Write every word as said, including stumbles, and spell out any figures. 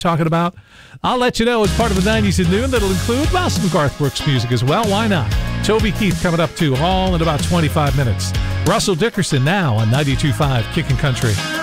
talking about. I'll let you know as part of the nineties at noon that'll include well, some Garth Brooks music as well. Why not? Toby Keith coming up too, all in about twenty-five minutes. Russell Dickerson now on ninety-two point five Kickin' Country.